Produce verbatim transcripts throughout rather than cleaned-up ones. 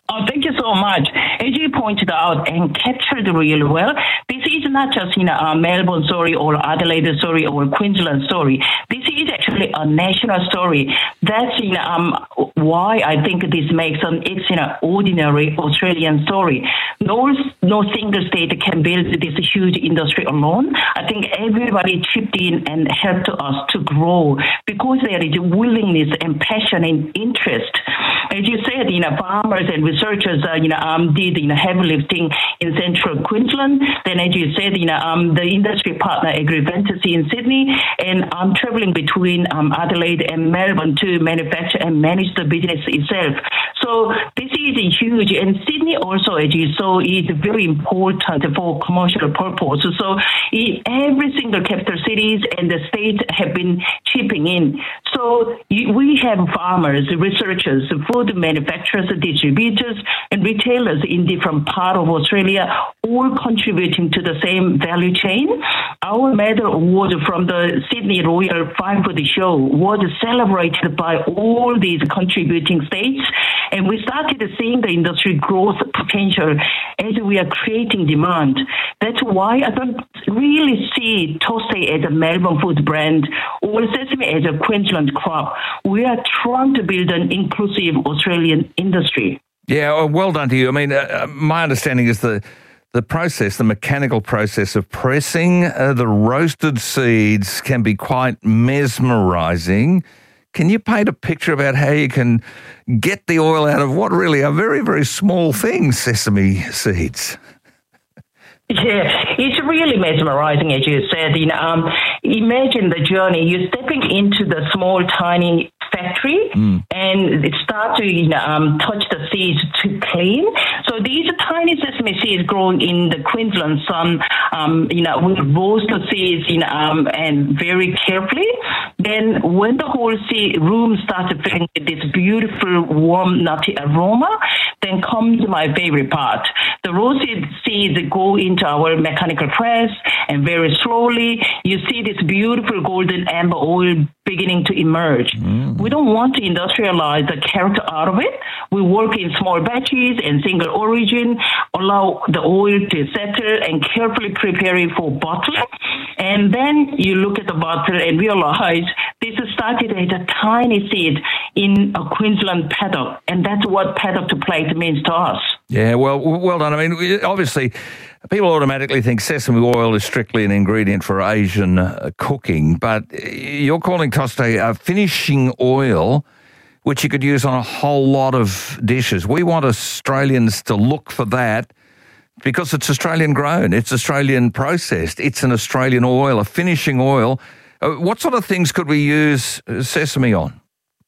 Oh, thank you so much. As you pointed out and captured really well, this is not just you know a Melbourne story or Adelaide story or Queensland story. This is actually a national story. That's you know um, why I think this makes an extraordinary Australian story. No, no single state can build this huge industry alone. I think everybody chipped in and helped us to grow because there is willingness and passion and interest. As you said, you know, farmers and researchers, uh, you know, um, did you know heavy lifting in central Queensland. Then, as you said, you know, um, the industry partner AgriVentures in Sydney, and I'm traveling between um, Adelaide and Melbourne to manufacture and manage the business itself. So this is huge, and Sydney also, as you saw, is very important for commercial purpose. So in every single capital cities and the states have been chipping in. So we have farmers, researchers, food manufacturers, distributors, and retailers in different parts of Australia, all contributing to the same value chain. Our medal award from the Sydney Royal Farm Food Show was celebrated by all these contributing states, and we started seeing the industry growth potential as we are creating demand. That's why I don't really see Toastay as a Melbourne food brand or Sesame as a Queensland crop. We are trying to build an inclusive Australian industry. Yeah, well done to you. I mean, uh, my understanding is the the process, the mechanical process of pressing uh, the roasted seeds can be quite mesmerising. Can you paint a picture about how you can get the oil out of what really are very, very small things, sesame seeds? Yeah, it's really mesmerizing, as you said. You know, um, imagine the journey. You're stepping into the small, tiny factory mm. and it start to you know, um, touch the seeds to clean. So these tiny sesame seeds grown in the Queensland sun, um, you know, we roast the seeds you know, um, and very carefully. Then when the whole seed room starts filling with this beautiful, warm, nutty aroma, then comes my favorite part. The roasted seeds go into our mechanical press, and very slowly you see this beautiful golden amber oil beginning to emerge. Mm. We don't want to industrialize the character out of it. We work in small batches and single origin, allow the oil to settle and carefully prepare it for bottling. And then you look at the bottle and realize this started as a tiny seed in a Queensland paddock, and that's what paddock to plate means to us. Yeah, well, well done. I mean, obviously, people automatically think sesame oil is strictly an ingredient for Asian uh, cooking, but you're calling Toastay a finishing oil, which you could use on a whole lot of dishes. We want Australians to look for that because it's Australian grown, it's Australian processed, it's an Australian oil, a finishing oil. Uh, what sort of things could we use sesame on?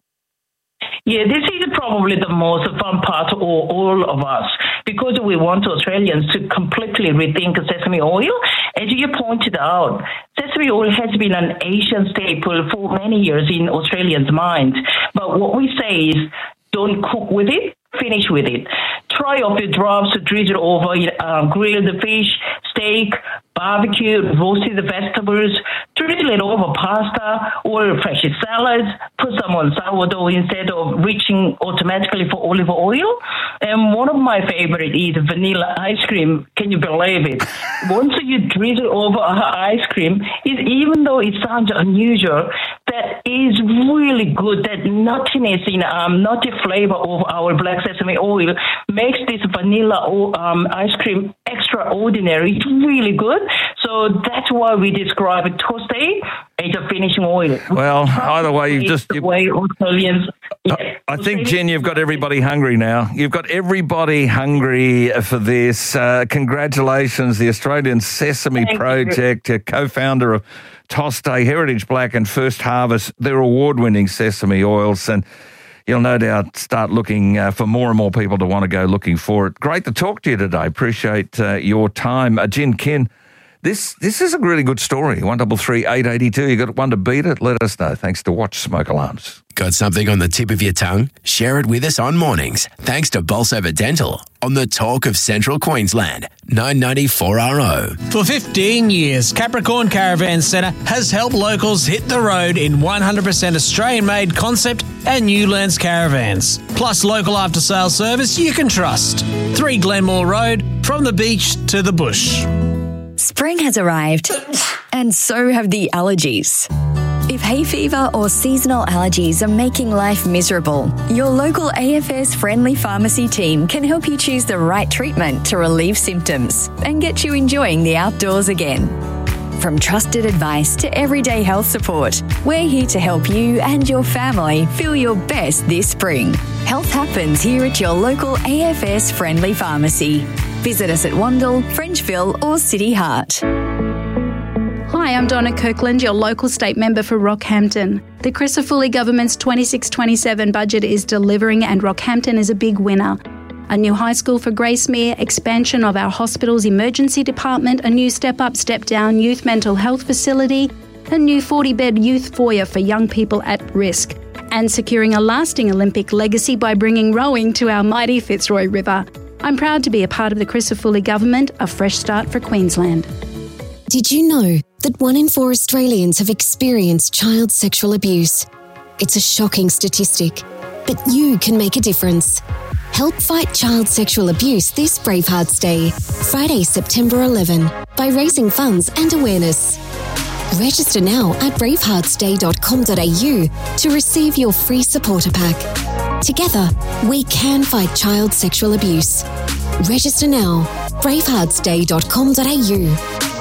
Yeah, this is probably the most fun part of all of us because we want Australians to completely rethink sesame oil. As you pointed out, sesame oil has been an Asian staple for many years in Australians' minds. But what we say is don't cook with it, finish with it. Try off your drops, drizzle over uh, grilled fish, steak, barbecue, roasted vegetables, drizzle it over pasta or fresh salads, put some on sourdough instead of reaching automatically for olive oil. And one of my favorite is vanilla ice cream. Can you believe it? Once you drizzle over ice cream, it, even though it sounds unusual, that is really good. That nuttiness, in, um, nutty flavor of our black sesame oil makes this vanilla um, ice cream extraordinary. It's really good. So that's why we describe Toastay as a finishing oil. Well, either way, you've just... The way Australians... Yeah. I think, Jen, you've got everybody hungry now. You've got everybody hungry for this. Uh, congratulations, the Australian Sesame Thank Project, you. co-founder of Toastay, Heritage Black and First Harvest. They're award-winning sesame oils, and you'll no doubt start looking uh, for more and more people to want to go looking for it. Great to talk to you today. Appreciate uh, your time. Uh, Jen Kin, this this is a really good story. one double three eight eighty two. You got one to beat it? Let us know. Thanks to Watch Smoke Alarms. Got something on the tip of your tongue? Share it with us on Mornings, thanks to Bolsover Dental, on the Talk of Central Queensland, nine ninety-four R O. For fifteen years, Capricorn Caravan Centre has helped locals hit the road in one hundred percent Australian-made concept and Newlands caravans. Plus local after-sales service you can trust. three Glenmore Road, from the beach to the bush. Spring has arrived, and so have the allergies. If hay fever or seasonal allergies are making life miserable, your local A F S friendly pharmacy team can help you choose the right treatment to relieve symptoms and get you enjoying the outdoors again. From trusted advice to everyday health support, we're here to help you and your family feel your best this spring. Health happens here at your local A F S friendly pharmacy. Visit us at Wandle, Frenchville or City Heart. Hi, I'm Donna Kirkland, your local state member for Rockhampton. The Crisafulli government's twenty-six twenty-seven budget is delivering and Rockhampton is a big winner. A new high school for Gracemere, expansion of our hospital's emergency department, a new step-up, step-down youth mental health facility, a new forty-bed youth foyer for young people at risk, and securing a lasting Olympic legacy by bringing rowing to our mighty Fitzroy River. I'm proud to be a part of the Crisafulli government, a fresh start for Queensland. Did you know that one in four Australians have experienced child sexual abuse? It's a shocking statistic, but you can make a difference. Help fight child sexual abuse this Bravehearts Day, Friday, September eleventh, by raising funds and awareness. Register now at bravehearts day dot com dot a u to receive your free supporter pack. Together, we can fight child sexual abuse. Register now, bravehearts day dot com dot a u.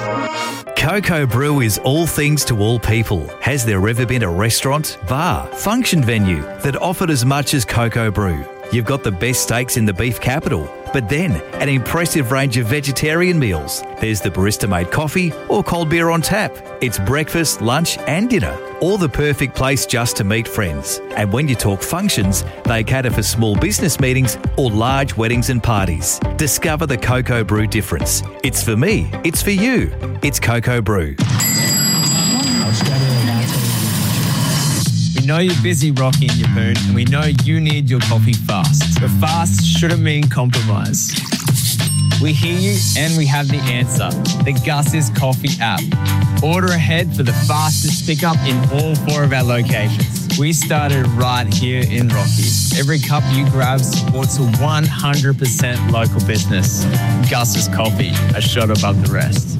Coco Brew is all things to all people. Has there ever been a restaurant, bar, function venue that offered as much as Coco Brew? You've got the best steaks in the beef capital, but then an impressive range of vegetarian meals. There's the barista-made coffee or cold beer on tap. It's breakfast, lunch and dinner, or the perfect place just to meet friends. And when you talk functions, they cater for small business meetings or large weddings and parties. Discover the Coco Brew difference. It's for me, it's for you. It's Coco Brew. We know you're busy rocking your moon and we know you need your coffee fast. But fast shouldn't mean compromise. We hear you and we have the answer. The Gus's Coffee app. Order ahead for the fastest pickup in all four of our locations. We started right here in Rocky. Every cup you grab supports a one hundred percent local business. Gus's Coffee, a shot above the rest.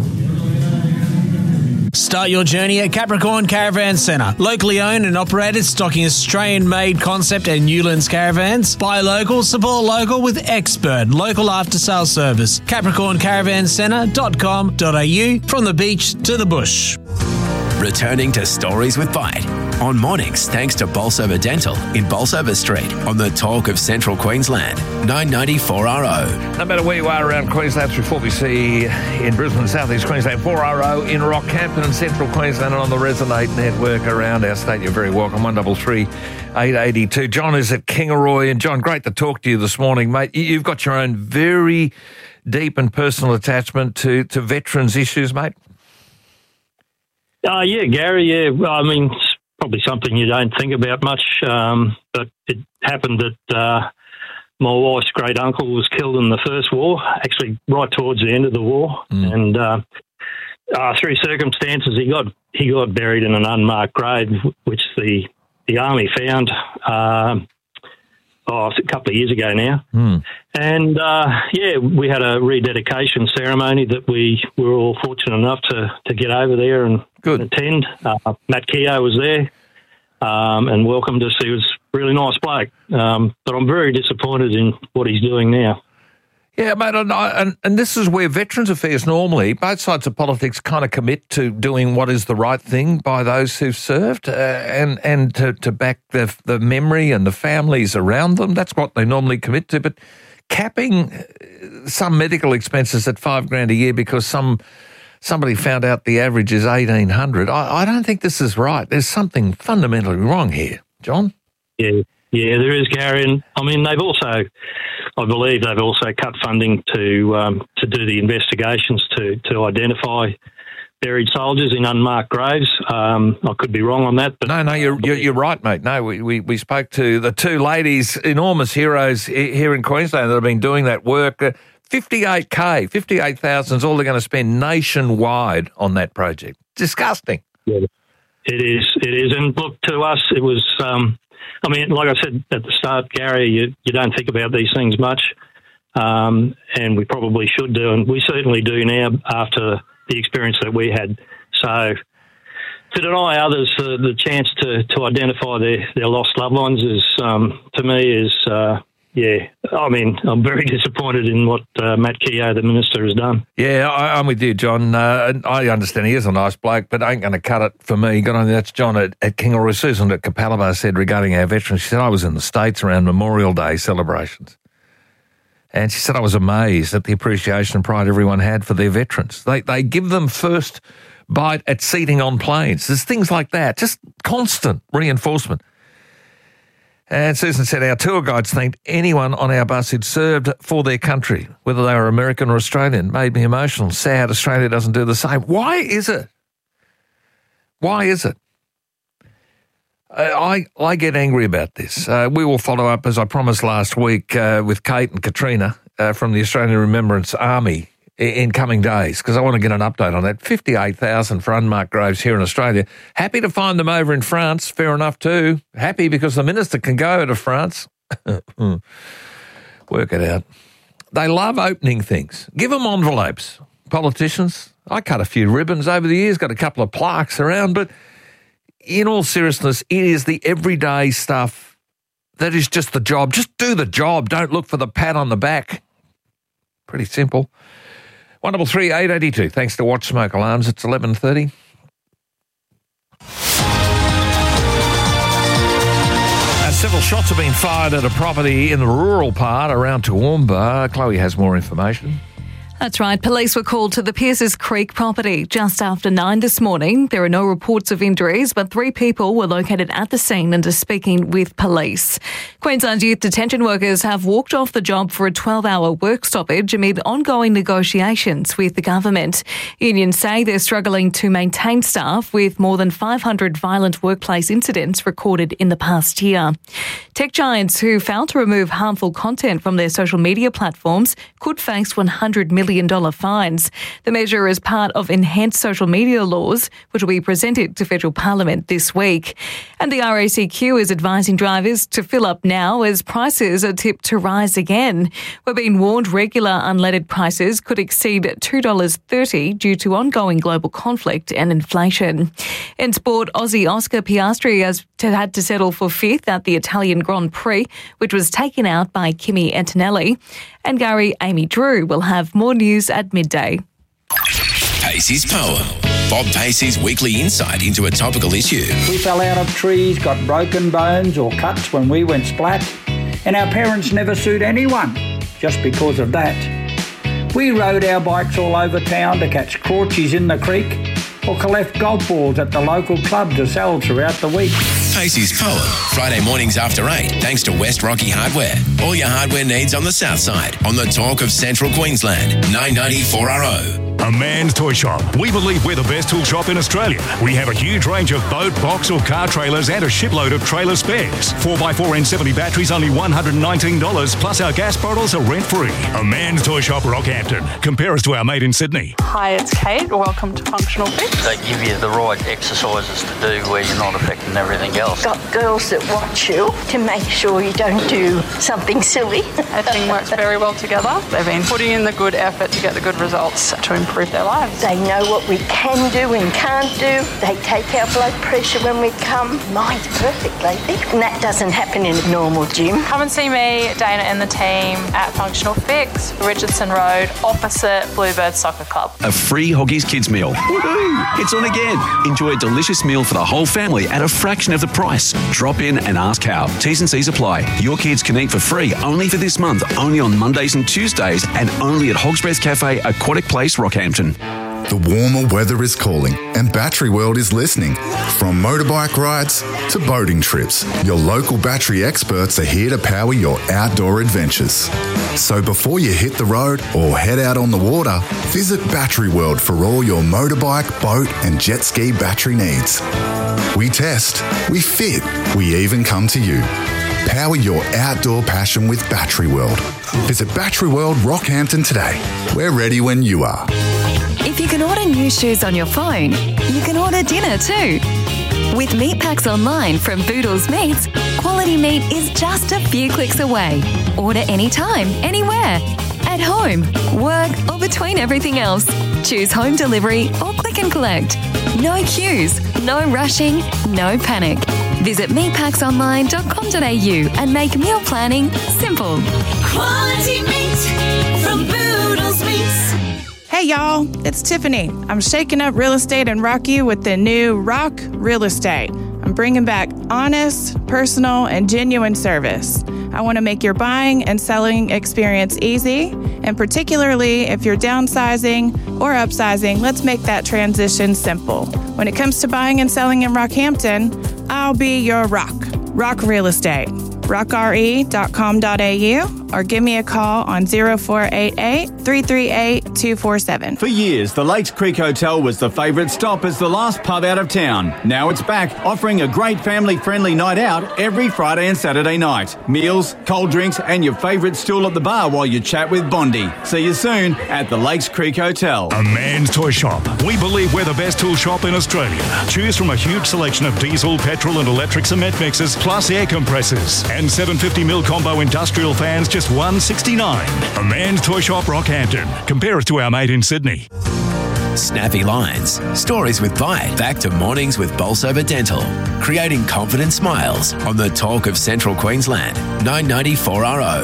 Start your journey at Capricorn Caravan Centre. Locally owned and operated, stocking Australian-made concept and Newlands caravans. Buy local, support local with expert local after-sales service. capricorn caravan centre dot com dot a u, from the beach to the bush. Returning to Stories with Bite on Mornings, thanks to Bolsover Dental in Bolsover Street, on the Talk of Central Queensland, nine ninety-four R O. No matter where you are around Queensland, through four B C in Brisbane, South East Queensland, four R O in Rockhampton and Central Queensland, and on the Resonate network around our state, you're very welcome. one double three eight eight two. John is at Kingaroy, and John, great to talk to you this morning, mate. You've got your own very deep and personal attachment to, to veterans issues, mate. Uh, yeah, Gary, yeah. Well, I mean, it's probably something you don't think about much, um, but it happened that uh, my wife's great uncle was killed in the first war, actually right towards the end of the war, mm. and uh, uh, through circumstances, he got he got buried in an unmarked grave, which the the army found uh, oh, a couple of years ago now. Mm. And, uh, yeah, we had a rededication ceremony that we were all fortunate enough to, to get over there and Good. attend. Uh, Matt Keogh was there um, and welcomed us. He was a really nice bloke. Um, but I'm very disappointed in what he's doing now. Yeah, mate, and, and, and this is where Veterans Affairs normally, both sides of politics kind of commit to doing what is the right thing by those who've served uh, and and to, to back the, the memory and the families around them. That's what they normally commit to. But capping some medical expenses at five grand a year because some somebody found out the average is eighteen hundred, I, I don't think this is right. There's something fundamentally wrong here, John. Yeah, yeah, there is, Gary. And, I mean, they've also, I believe they've also cut funding to um, to do the investigations to, to identify buried soldiers in unmarked graves. Um, I could be wrong on that. But no, no, you're, you're, you're right, mate. No, we, we, we spoke to the two ladies, enormous heroes here in Queensland that have been doing that work. Uh, fifty-eight K, fifty-eight thousand is all they're going to spend nationwide on that project. Disgusting. Yeah, it is. It is. And look, to us, it was, um, I mean, like I said at the start, Gary, you, you don't think about these things much, um, and we probably should do, and we certainly do now after the experience that we had. So to deny others uh, the chance to, to identify their, their lost loved ones is, um, to me, is, uh, yeah, I mean, I'm very disappointed in what uh, Matt Keogh, the Minister, has done. Yeah, I, I'm with you, John. Uh, I understand he is a nice bloke, but ain't going to cut it for me. Good on you. That's John at, at Kingaroy. Susan at Capalaba said regarding our veterans, she said, I was in the States around Memorial Day celebrations. And she said, I was amazed at the appreciation and pride everyone had for their veterans. They they give them first bite at seating on planes. There's things like that, just constant reinforcement. And Susan said, our tour guides thanked anyone on our bus who'd served for their country, whether they were American or Australian. Made me emotional. Sad Australia doesn't do the same. Why is it? Why is it? I, I get angry about this. Uh, we will follow up, as I promised last week, uh, with Kate and Katrina uh, from the Australian Remembrance Army in, in coming days, because I want to get an update on that. fifty-eight thousand for unmarked graves here in Australia. Happy to find them over in France. Fair enough too. Happy because the minister can go to France. Work it out. They love opening things. Give them envelopes. Politicians, I cut a few ribbons over the years, got a couple of plaques around, but in all seriousness, it is the everyday stuff that is just the job. Just do the job. Don't look for the pat on the back. Pretty simple. one double three eight eight two. Thanks to Watch Smoke Alarms. It's eleven thirty. Uh, several shots have been fired at a property in the rural part around Toowoomba. Chloe has more information. That's right. Police were called to the Pierces Creek property just after nine this morning. There are no reports of injuries, but three people were located at the scene and are speaking with police. Queensland youth detention workers have walked off the job for a twelve-hour work stoppage amid ongoing negotiations with the government. Unions say they're struggling to maintain staff with more than five hundred violent workplace incidents recorded in the past year. Tech giants who failed to remove harmful content from their social media platforms could face one hundred million dollars fines. The measure is part of enhanced social media laws, which will be presented to Federal Parliament this week. And the R A C Q is advising drivers to fill up now as prices are tipped to rise again. We're being warned regular unleaded prices could exceed two dollars thirty due to ongoing global conflict and inflation. In sport, Aussie Oscar Piastri has had to settle for fifth at the Italian Grand Prix, which was taken out by Kimi Antonelli. And Gary, Amy Drew will have more news at midday. Pacey's Poem. Bob Pacey's weekly insight into a topical issue. We fell out of trees, got broken bones or cuts when we went splat, and our parents never sued anyone just because of that. We rode our bikes all over town to catch crawchies in the creek or collect golf balls at the local club to sell throughout the week. Pacey's Poem, Friday mornings after eight, thanks to West Rocky Hardware. All your hardware needs on the south side, on the talk of Central Queensland, nine ninety-four R O. A Man's Toy Shop. We believe we're the best tool shop in Australia. We have a huge range of boat, box or car trailers and a shipload of trailer spares. four by four N seventy batteries only one hundred nineteen dollars, plus our gas bottles are rent-free. A Man's Toy Shop, Rockhampton. Compare us to our mate in Sydney. Hi, it's Kate. Welcome to Functional Fix. They give you the right exercises to do where you're not affecting everything else. Got girls that watch you to make sure you don't do something silly. Everything works very well together. They've been putting in the good effort to get the good results to improve their lives. They know what we can do and can't do. They take our blood pressure when we come. Mine's perfect lately. And that doesn't happen in a normal gym. Come and see me, Dana and the team at Functional Fix, Richardson Road, opposite Bluebird Soccer Club. A free Hoggies Kids meal. Woohoo! It's on again. Enjoy a delicious meal for the whole family at a fraction of the price. Drop in and ask how. T's and C's apply. Your kids can eat for free only for this month, only on Mondays and Tuesdays, and only at Hogs Breath Cafe, Aquatic Place, Rockhampton. The warmer weather is calling and Battery World is listening. From motorbike rides to boating trips, your local battery experts are here to power your outdoor adventures. So before you hit the road or head out on the water, visit Battery World for all your motorbike, boat and jet ski battery needs. We test, we fit, we even come to you. Power your outdoor passion with Battery World. Visit Battery World Rockhampton today. We're ready when you are. If you can order new shoes on your phone, you can order dinner too. With meat packs online from Boodles Meats, quality meat is just a few clicks away. Order anytime, anywhere. At home, work or between everything else. Choose home delivery or click and collect. No queues, no rushing, no panic. Visit meat packs online dot com dot a u and make meal planning simple. Quality meat from Boodles Meats. Hey y'all, it's Tiffany. I'm shaking up real estate in Rocky with the new Rock Real Estate. I'm bringing back honest, personal, and genuine service. I want to make your buying and selling experience easy, and particularly if you're downsizing or upsizing, let's make that transition simple. When it comes to buying and selling in Rockhampton, I'll be your rock. Rock Real Estate. rock r e dot com dot a u or give me a call on zero four eight eight, three three eight, two four seven. For years, the Lakes Creek Hotel was the favourite stop as the last pub out of town. Now it's back, offering a great family-friendly night out every Friday and Saturday night. Meals, cold drinks and your favourite stool at the bar while you chat with Bondi. See you soon at the Lakes Creek Hotel. A man's toy shop. We believe we're the best tool shop in Australia. Choose from a huge selection of diesel, petrol and electric cement mixers, plus air compressors. And seven hundred fifty mil combo industrial fans, just one sixty-nine. A man's toy shop, Rockhampton. Compare us to our mate in Sydney. Snappy lines, stories with bite. Back to mornings with Bolsover Dental, creating confident smiles on the talk of Central Queensland. nine ninety-four R O.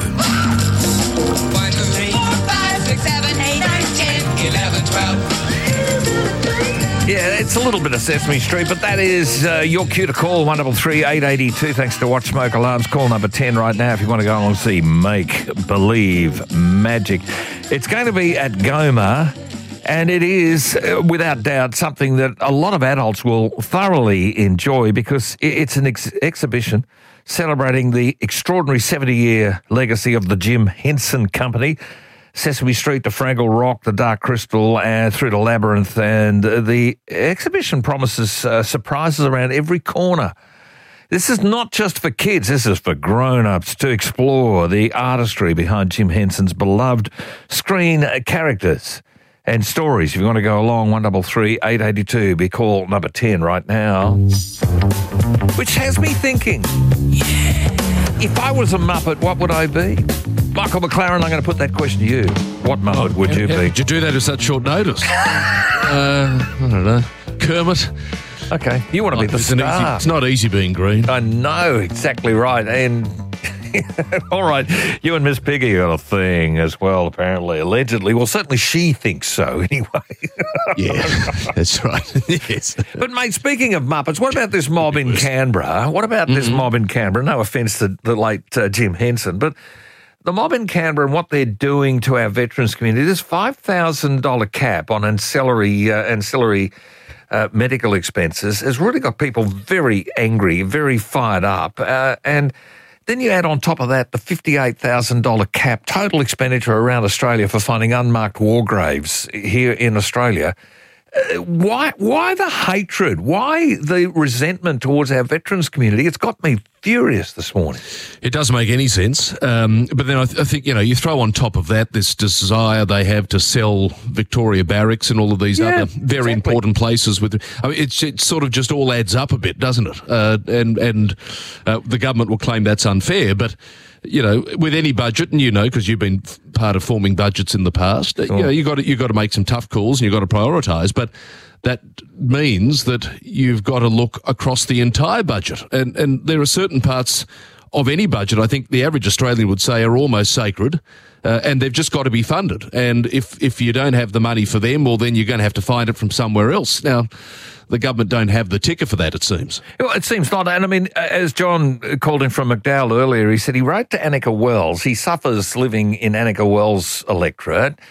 one, two, three, four, five, six, seven, eight, nine, ten, eleven, twelve. Yeah, it's a little bit of Sesame Street, but that is uh, your cue to call, one double three, eight eight two. Thanks to Watch Smoke Alarms. Call number ten right now if you want to go along and see Make Believe Magic. It's going to be at Goma, and it is, uh, without doubt, something that a lot of adults will thoroughly enjoy because it's an ex- exhibition celebrating the extraordinary seventy-year legacy of the Jim Henson Company. Sesame Street to Fraggle Rock, the Dark Crystal, and through to Labyrinth. And uh, the exhibition promises uh, surprises around every corner. This is not just for kids. This is for grown-ups to explore the artistry behind Jim Henson's beloved screen characters and stories. If you want to go along, one double three, eight eight two. Be call number ten right now. Which has me thinking, yeah, if I was a Muppet, what would I be? Michael McLaren, I'm going to put that question to you. What Muppet would how, you how be? Did you do that at such short notice? uh, I don't know. Kermit. Okay, you want to be the it's star. Easy, it's not easy being green. I know, exactly right. And all right, you and Miss Piggy got a thing as well, apparently, allegedly. Well, certainly she thinks so, anyway. Yeah, that's right. Yes. But, mate, speaking of Muppets, what about this mob in Canberra? What about mm-hmm. this mob in Canberra? No offence to the late uh, Jim Henson, but the mob in Canberra and what they're doing to our veterans community, this five thousand dollars cap on ancillary uh, ancillary uh, medical expenses has really got people very angry, very fired up. Uh, and then you add on top of that the fifty-eight thousand dollars cap, total expenditure around Australia for finding unmarked war graves here in Australia. Uh, why why the hatred? Why the resentment towards our veterans community? It's got me furious this morning. It doesn't make any sense. Um, but then I, th- I think, you know, you throw on top of that this desire they have to sell Victoria Barracks and all of these yeah, other very exactly. important places. With, I mean, it's, it sort of just all adds up a bit, doesn't it? Uh, and and uh, the government will claim that's unfair, but you know, with any budget, and you know, because you've been part of forming budgets in the past, sure. you know, you got to you got to make some tough calls and you've got to prioritise. But that means that you've got to look across the entire budget, and and there are certain parts of any budget, I think the average Australian would say, are almost sacred, uh, and they've just got to be funded. And if if you don't have the money for them, well, then you're going to have to find it from somewhere else. Now, the government don't have the ticker for that, it seems. Well, it seems not. And I mean, as John called in from McDowell earlier, he said he wrote to Annika Wells. He suffers living in Annika Wells' electorate.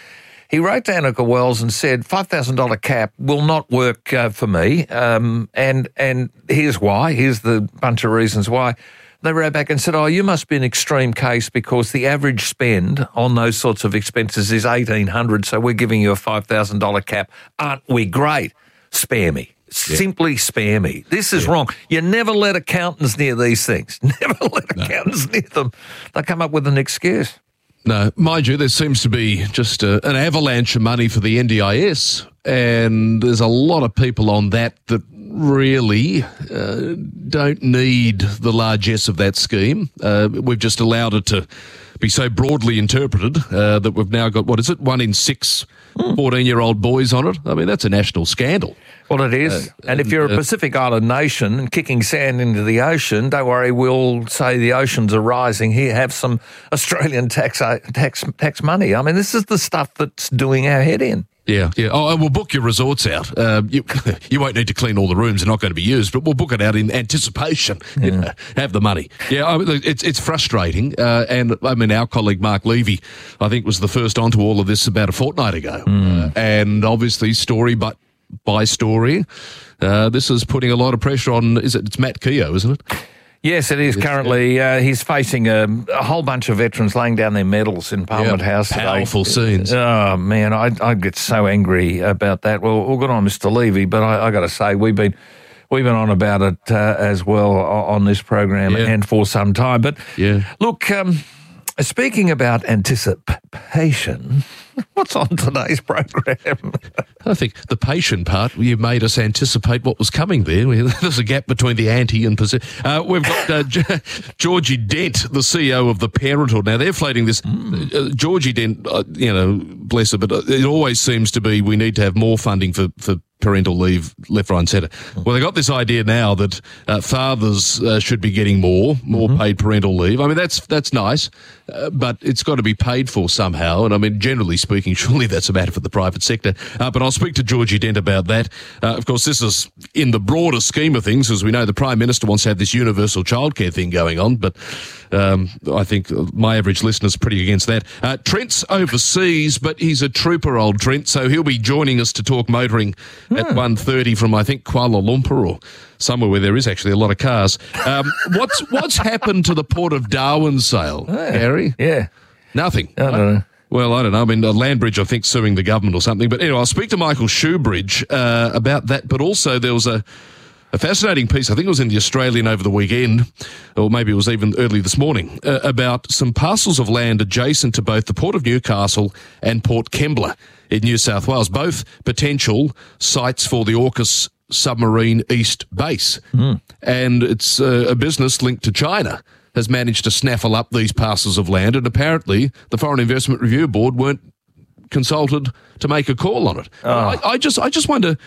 he wrote to Annika Wells and said, five thousand dollars cap will not work uh, for me, um, and and here's why. Here's the bunch of reasons why. They wrote back and said, oh, you must be an extreme case because the average spend on those sorts of expenses is eighteen hundred dollars, so we're giving you a five thousand dollars cap. Aren't we great? Spare me. Yeah. Simply spare me. This is yeah. wrong. You never let accountants near these things. Never let no. accountants near them. They come up with an excuse. No, mind you, there seems to be just a, an avalanche of money for the N D I S, and there's a lot of people on that that really uh, don't need the largesse of that scheme. Uh, we've just allowed it to be so broadly interpreted uh, that we've now got, what is it, one in six fourteen-year-old boys on it. I mean, that's a national scandal. Well, it is. Uh, and if you're a Pacific Island nation and kicking sand into the ocean, don't worry, we'll say the oceans are rising. Here, have some Australian tax tax tax money. I mean, this is the stuff that's doing our head in. Yeah, yeah. Oh, and we'll book your resorts out. Uh, you, you won't need to clean all the rooms; they're not going to be used. But we'll book it out in anticipation. Yeah. You know, have the money. Yeah, I mean, it's it's frustrating. Uh, and I mean, our colleague Mark Levy, I think, was the first onto all of this about a fortnight ago. Mm. Uh, and obviously, story but by story, uh, this is putting a lot of pressure on. Is it? It's Matt Keogh, isn't it? Yes, it is currently. Uh, he's facing a, a whole bunch of veterans laying down their medals in Parliament yeah, House today. Powerful scenes. Oh, man, I I get so angry about that. Well, well good on Mister Levy, but I, I got to say, we've been we've been on about it uh, as well on this program yeah. and for some time. But yeah. look, um, speaking about anticipation, what's on today's program? I think the patient part, you made us anticipate what was coming there. There's a gap between the anti and Pacific. Uh, we've got uh, Georgie Dent, the C E O of the Parenthood. Now, they're floating this. Mm. Uh, Georgie Dent, uh, you know, bless her, but it always seems to be we need to have more funding for, for parental leave left, right and centre. Well, they got this idea now that uh, fathers uh, should be getting more, more mm-hmm. paid parental leave. I mean, that's that's nice, uh, but it's got to be paid for somehow. And I mean, generally speaking, surely that's a matter for the private sector. Uh, but I'll speak to Georgie Dent about that. Uh, of course, this is in the broader scheme of things. As we know, the Prime Minister wants to have this universal childcare thing going on, but um, I think my average listener's pretty against that. Uh, Trent's overseas, but he's a trooper, old Trent, so he'll be joining us to talk motoring hmm. at one thirty from, I think, Kuala Lumpur or somewhere where there is actually a lot of cars. Um, what's what's happened to the Port of Darwin sale, yeah. Gary? Yeah. Nothing. I don't know. Well, I don't know. I mean, uh, Landbridge, I think, suing the government or something. But anyway, I'll speak to Michael Shoebridge uh, about that. But also there was a, a fascinating piece, I think it was in the Australian over the weekend, or maybe it was even early this morning, uh, about some parcels of land adjacent to both the Port of Newcastle and Port Kembla in New South Wales, both potential sites for the AUKUS submarine East base. Mm. And it's uh, a business linked to China has managed to snaffle up these parcels of land, and apparently the Foreign Investment Review Board weren't consulted to make a call on it. Oh. I, I just, I just wonder,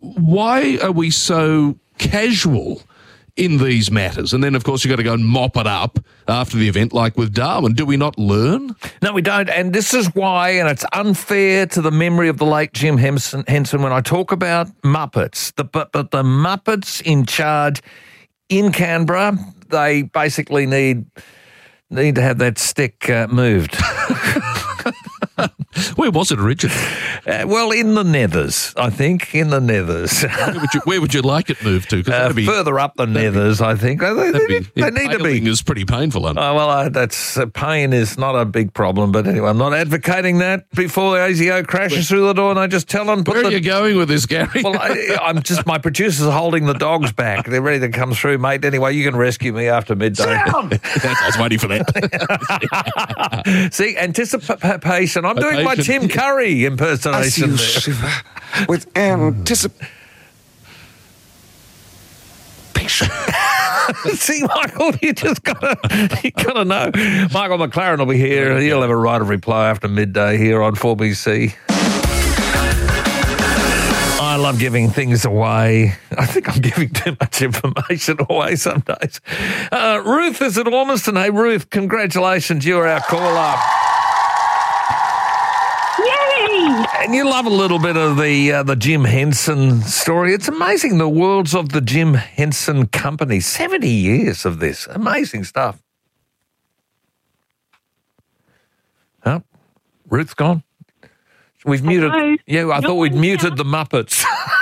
why are we so casual in these matters? And then, of course, you've got to go and mop it up after the event, like with Darwin. Do we not learn? No, we don't. And this is why, and it's unfair to the memory of the late Jim Henson, Henson when I talk about Muppets. The, but, but the Muppets in charge in Canberra, they basically need need to have that stick uh, moved. Where was it originally? Uh, well, in the Nethers, I think, in the Nethers. where, would you, where would you like it moved to? Uh, be, further up the Nethers, I think. They, they, be, they need to be. Is pretty painful. Oh, well, uh, that's uh, pain is not a big problem, but anyway, I'm not advocating that before the A S I O crashes through the door and I just tell them. Where the, are you going with this, Gary? Well, I, I'm just, my producers are holding the dogs back. They're ready to come through, mate. Anyway, you can rescue me after midday. I was waiting for that. See, anticipation. I'm doing my Tim Curry impersonation there. Shiver with anticipation. See, Michael, you just gotta, you gotta know. Michael McLaren will be here. He'll have a right of reply after midday here on four B C. I love giving things away. I think I'm giving too much information away some days. Uh, Ruth is at Ormiston. Hey, Ruth, congratulations. You're our caller. And you love a little bit of the uh, the Jim Henson story. It's amazing, the worlds of the Jim Henson Company. seventy years of this. Amazing stuff. Oh, Ruth's gone. We've muted. Hello? Yeah, I No thought we'd one's muted the Muppets.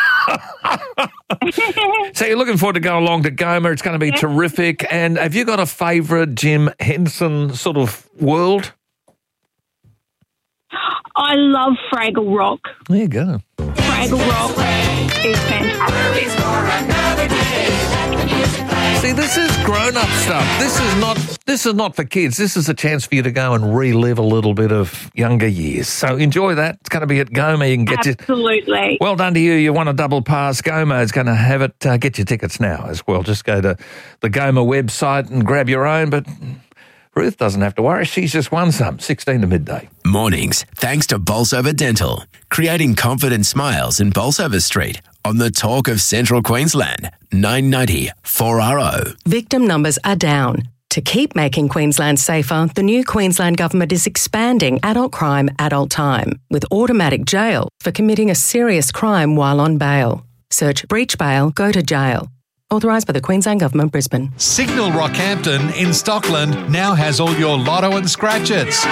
So you're looking forward to go along to Goma. It's going to be Yeah. terrific. And have you got a favourite Jim Henson sort of world? I love Fraggle Rock. There you go. Fraggle Rock is fantastic. See, this is grown-up stuff. This is not. This is not for kids. This is a chance for you to go and relive a little bit of younger years. So enjoy that. It's going to be at Goma. You can get your, Absolutely. well done to you. You won a double pass. Goma is going to have it. Uh, get your tickets now as well. Just go to the Goma website and grab your own. But Ruth doesn't have to worry. She's just won some. sixteen to midday. Mornings, thanks to Bolsover Dental, creating confident smiles in Bolsover Street on the Talk of Central Queensland, nine ninety four R O. Victim numbers are down. To keep making Queensland safer, the new Queensland Government is expanding adult crime, adult time, with automatic jail for committing a serious crime while on bail. Search breach bail, go to jail. Authorised by the Queensland Government, Brisbane. Signal Rockhampton in Stockland now has all your lotto and scratchers.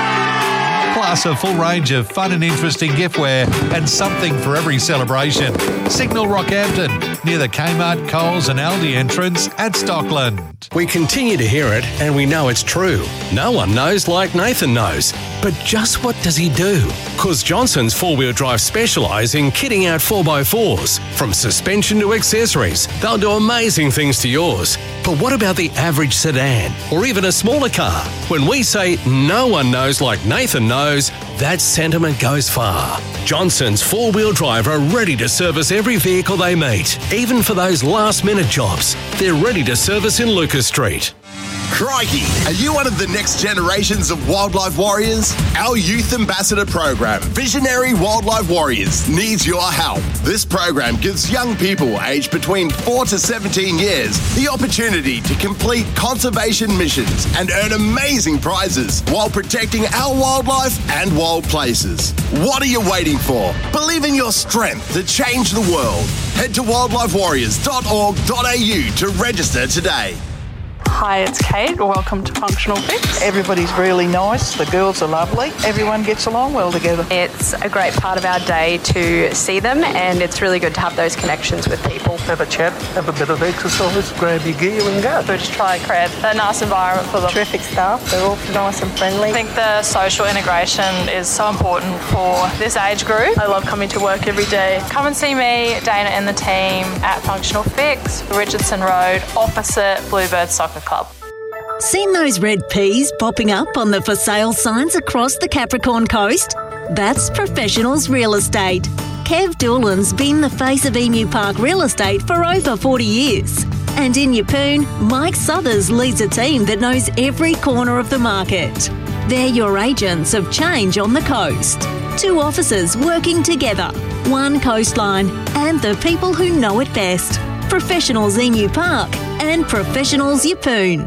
Plus a full range of fun and interesting giftware and something for every celebration. Signal Rockhampton, near the Kmart, Coles and Aldi entrance at Stockland. We continue to hear it and we know it's true. No one knows like Nathan knows. But just what does he do? Cause Johnson's four-wheel drive specialise in kitting out four by fours. From suspension to accessories, they'll do amazing things to yours. But what about the average sedan or even a smaller car? When we say no one knows like Nathan knows, that sentiment goes far. Johnson's four-wheel drive are ready to service every vehicle they meet, even for those last-minute jobs. They're ready to service in Lucas Street. Crikey, are you one of the next generations of wildlife warriors? Our Youth Ambassador program, Visionary Wildlife Warriors, needs your help. This program gives young people aged between four to seventeen years the opportunity to complete conservation missions and earn amazing prizes while protecting our wildlife and wild places. What are you waiting for? Believe in your strength to change the world. Head to wildlife warriors dot org dot a u to register today. Hi, it's Kate. Welcome to Functional Fix. Everybody's really nice. The girls are lovely. Everyone gets along well together. It's a great part of our day to see them, and it's really good to have those connections with people. Have a chat, have a bit of exercise, grab your gear and go. We just try to create a nice environment for them. Terrific staff. They're all nice and friendly. I think the social integration is so important for this age group. I love coming to work every day. Come and see me, Dana and the team at Functional Fix, Richardson Road, opposite Bluebird Soccer Club. Seen those red peas popping up on the for sale signs across the Capricorn coast? That's Professionals Real Estate. Kev Doolan's been the face of Emu Park Real Estate for over forty years. And in Yeppoon, Mike Southers leads a team that knows every corner of the market. They're your agents of change on the coast. Two offices working together, one coastline, and the people who know it best. Professionals Emu Park and Professionals Yeppoon.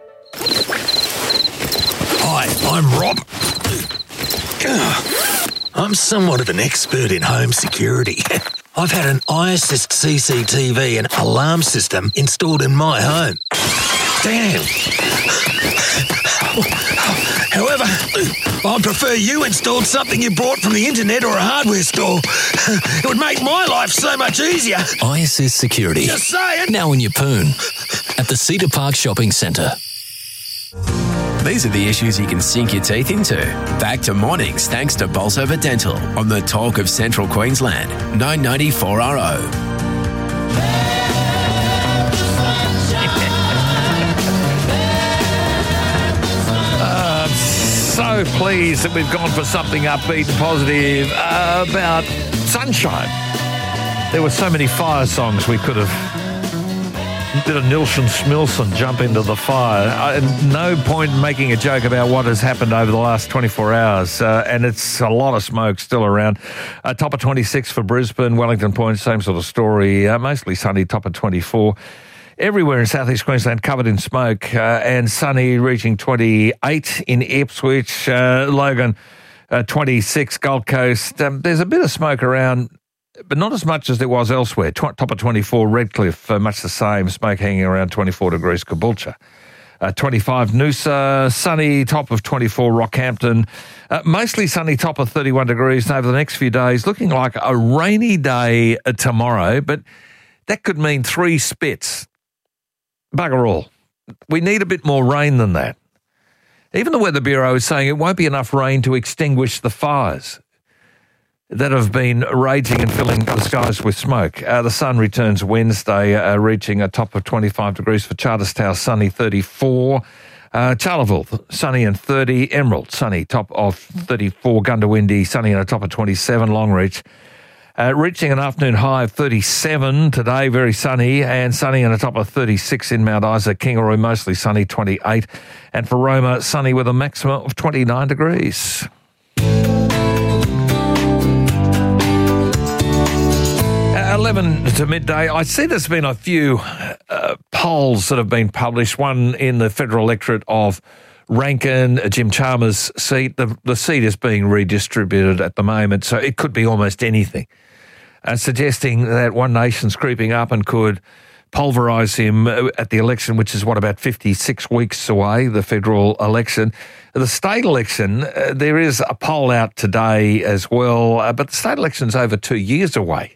Hi, I'm Rob. I'm somewhat of an expert in home security. I've had an iAssist C C T V and alarm system installed in my home. Damn. However, I'd prefer you installed something you bought from the internet or a hardware store. It would make my life so much easier. iAssist Security. Just saying. Now in Yeppoon at the Cedar Park Shopping Centre. These are the issues you can sink your teeth into. Back to mornings thanks to Bolsover Dental on the Talk of Central Queensland, nine ninety four R O. Uh, so pleased that we've gone for something upbeat and positive uh, about sunshine. There were so many fire songs we could have. Did a Nilsson Smilson jump into the fire? I, no point in making a joke about what has happened over the last twenty-four hours, uh, and it's a lot of smoke still around. Uh, top of twenty-six for Brisbane, Wellington Point, same sort of story, uh, mostly sunny, top of twenty-four. Everywhere in southeast Queensland covered in smoke, uh, and sunny, reaching twenty-eight in Ipswich, uh, Logan, uh, twenty-six, Gold Coast. Um, there's a bit of smoke around, but not as much as there was elsewhere. Tw- top of twenty-four, Redcliffe, uh, much the same. Smoke hanging around twenty-four degrees, Caboolture. uh, twenty-five Noosa, sunny, top of twenty-four Rockhampton, uh, mostly sunny, top of thirty-one degrees over the next few days, looking like a rainy day uh, tomorrow, but that could mean three spits. Bugger all. We need a bit more rain than that. Even the Weather Bureau is saying it won't be enough rain to extinguish the fires that have been raging and filling the skies with smoke. Uh, the sun returns Wednesday, uh, reaching a top of twenty-five degrees for Charterstown, sunny thirty-four. Uh, Charleville, sunny and thirty. Emerald, sunny, top of thirty-four. Gundawindi, sunny and a top of twenty-seven. Longreach, uh, reaching an afternoon high of thirty-seven today, very sunny, and sunny and a top of thirty-six in Mount Isa. Kingaroy, mostly sunny, twenty-eight. And for Roma, sunny with a maximum of twenty-nine degrees. eleven to midday. I see there's been a few uh, polls that have been published, one in the federal electorate of Rankin, Jim Chalmers' seat. The, the seat is being redistributed at the moment, so it could be almost anything, uh, suggesting that One Nation's creeping up and could pulverise him at the election, which is, what, about fifty-six weeks away, the federal election. The state election, uh, there is a poll out today as well, uh, but the state election's over two years away.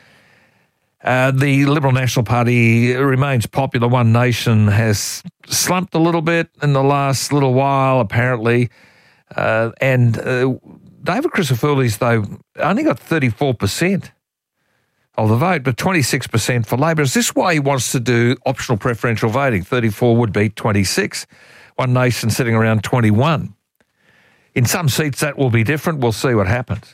Uh, the Liberal National Party remains popular. One Nation has slumped a little bit in the last little while, apparently. Uh, and uh, David Crisafullis, though, only got thirty-four percent of the vote, but twenty-six percent for Labor. Is this why he wants to do optional preferential voting? thirty-four would be twenty-six. One Nation sitting around twenty-one. In some seats, that will be different. We'll see what happens.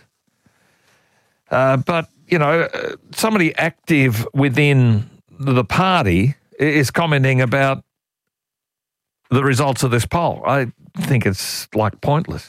Uh, but... You know, somebody active within the party is commenting about the results of this poll. I think it's, like, pointless.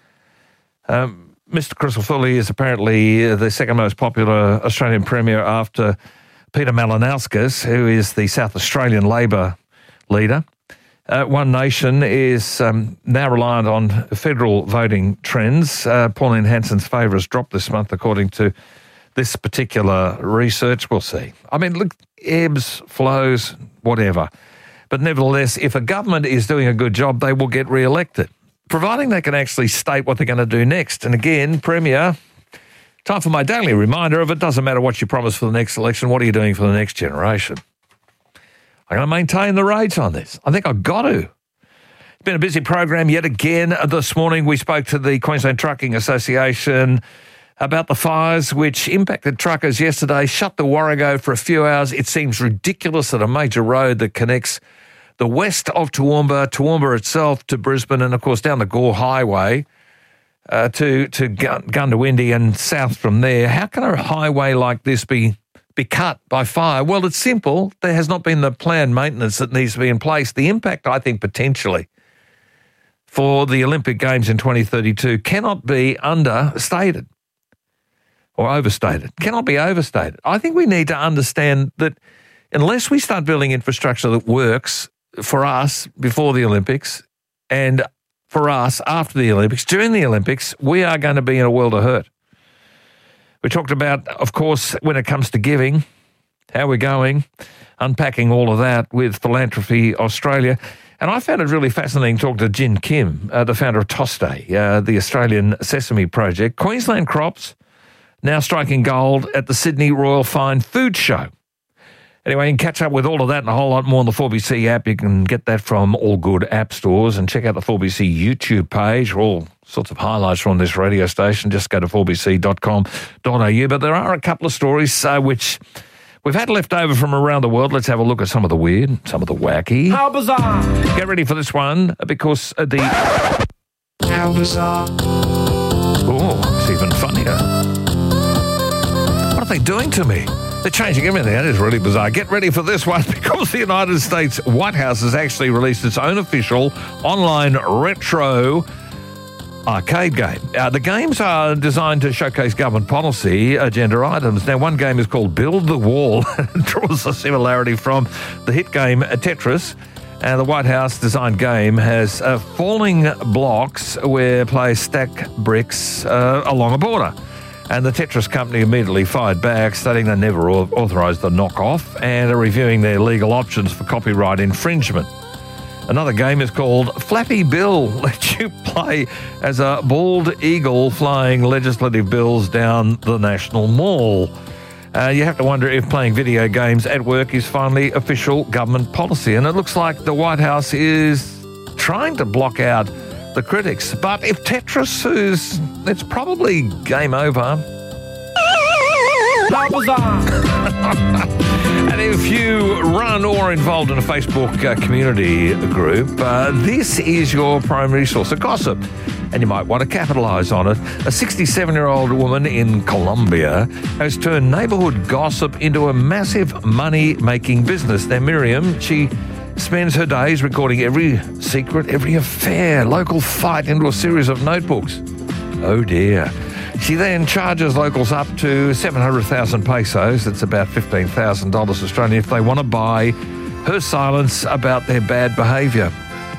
Um, Mister Crisafulli is apparently the second most popular Australian Premier after Peter Malinauskas, who is the South Australian Labor leader. Uh, One Nation is um, now reliant on federal voting trends. Uh, Pauline Hanson's favour has dropped this month, according to this particular research. We'll see. I mean, look, ebbs, flows, whatever. But nevertheless, if a government is doing a good job, they will get re-elected, providing they can actually state what they're going to do next. And again, Premier, time for my daily reminder of it doesn't matter what you promise for the next election, what are you doing for the next generation? I'm going to maintain the rage on this. I think I've got to. It's been a busy program yet again. This morning we spoke to the Queensland Trucking Association about the fires which impacted truckers yesterday, shut the Warrego for a few hours. It seems ridiculous that a major road that connects the west of Toowoomba, Toowoomba itself to Brisbane, and of course down the Gore Highway uh, to, to Gundawindi and south from there. How can a highway like this be, be cut by fire? Well, it's simple. There has not been the planned maintenance that needs to be in place. The impact, I think, potentially for the Olympic Games in twenty thirty-two cannot be understated. Or overstated. Cannot be overstated. I think we need to understand that unless we start building infrastructure that works for us before the Olympics and for us after the Olympics, during the Olympics, we are going to be in a world of hurt. We talked about, of course, when it comes to giving, how we're going, unpacking all of that with Philanthropy Australia. And I found it really fascinating talking to Jin Kim, uh, the founder of Toste, uh, the Australian Sesame Project. Queensland crops now striking gold at the Sydney Royal Fine Food Show. Anyway, you can catch up with all of that and a whole lot more on the four B C app. You can get that from all good app stores, and check out the four B C YouTube page for all sorts of highlights from this radio station. Just go to four b c dot com dot a u. But there are a couple of stories uh, which we've had left over from around the world. Let's have a look at some of the weird, some of the wacky. How bizarre! Get ready for this one because uh, the... How bizarre. Oh, it's even funnier. What are they doing to me? They're changing everything. That is really bizarre. Get ready for this one because the United States White House has actually released its own official online retro arcade game. Uh, the games are designed to showcase government policy agenda items. Now, one game is called Build the Wall. It draws a similarity from the hit game Tetris. And the White House designed game has uh, falling blocks where players stack bricks uh, along a border. And the Tetris company immediately fired back, stating they never authorised the knockoff and are reviewing their legal options for copyright infringement. Another game is called Flappy Bill. Let you play as a bald eagle flying legislative bills down the National Mall. Uh, you have to wonder if playing video games at work is finally official government policy. And it looks like the White House is trying to block out the critics. But if Tetris is, it's probably game over. And if you run or are involved in a Facebook uh, community group, uh, this is your primary source of gossip, and you might want to capitalise on it. A sixty-seven-year-old woman in Colombia has turned neighbourhood gossip into a massive money-making business. Now, Miriam, she spends her days recording every secret, every affair, local fight into a series of notebooks. Oh, dear. She then charges locals up to seven hundred thousand pesos, that's about fifteen thousand dollars Australian, if they want to buy her silence about their bad behaviour.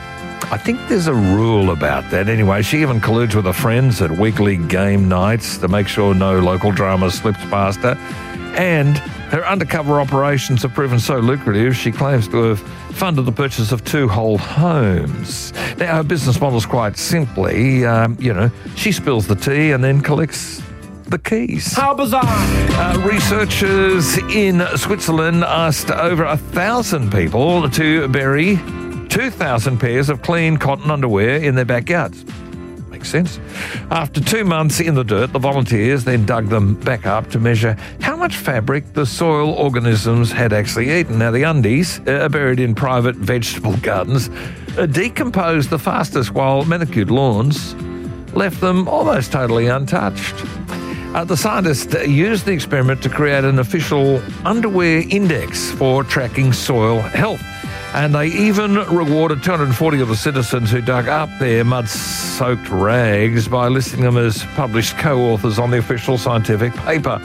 I think there's a rule about that. Anyway, she even colludes with her friends at weekly game nights to make sure no local drama slips past her. And her undercover operations have proven so lucrative, she claims to have funded the purchase of two whole homes. Now, her business model is quite simply, um, you know, she spills the tea and then collects the keys. How bizarre! Uh, researchers in Switzerland asked over a thousand people to bury two thousand pairs of clean cotton underwear in their backyards. Makes sense. After two months in the dirt, the volunteers then dug them back up to measure how much fabric the soil organisms had actually eaten. Now, the undies, uh, buried in private vegetable gardens, uh, decomposed the fastest, while manicured lawns left them almost totally untouched. Uh, the scientists used the experiment to create an official underwear index for tracking soil health. And they even rewarded two hundred forty of the citizens who dug up their mud-soaked rags by listing them as published co-authors on the official scientific paper.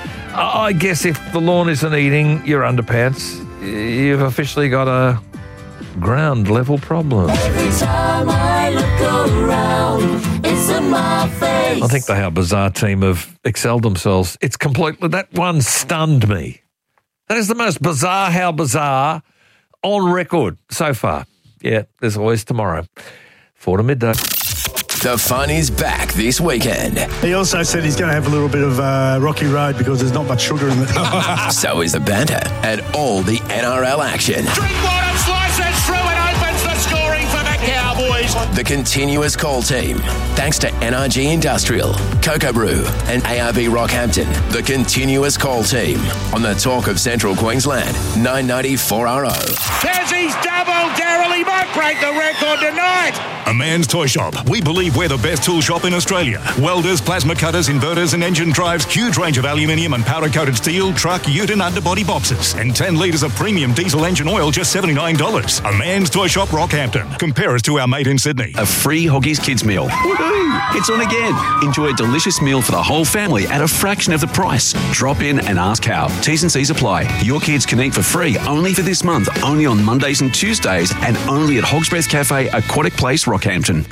I guess if the lawn isn't eating your underpants, you've officially got a ground-level problem. Every time I look around, it's in my face. I think the How Bizarre team have excelled themselves. It's completely... That one stunned me. That is the most bizarre How Bizarre on record so far. Yeah, there's always tomorrow. Four to midday. The fun is back this weekend. He also said he's going to have a little bit of uh, rocky road because there's not much sugar in it. So is the banter and all the N R L action. Drinkwater slices through and opens the scoring for the Cowboys. The continuous call team. Thanks to N R G Industrial, Cocoa Brew and A R B Rockhampton. The continuous call team on the Talk of Central Queensland, nine ninety four R O. There's his double. Daryl, he might break the record tonight. A Man's Toy Shop. We believe we're the best tool shop in Australia. Welders, plasma cutters, inverters and engine drives, huge range of aluminium and powder-coated steel, truck, ute and underbody boxes. And ten litres of premium diesel engine oil, just seventy-nine dollars. A Man's Toy Shop, Rockhampton. Compare us to our mate in Sydney. A free Hoggies Kids meal. Woohoo! It's on again. Enjoy a delicious meal for the whole family at a fraction of the price. Drop in and ask how. T's and C's apply. Your kids can eat for free only for this month, only on Mondays and Tuesdays, and only at Hog's Breath Cafe, Aquatic Place, Rockhampton.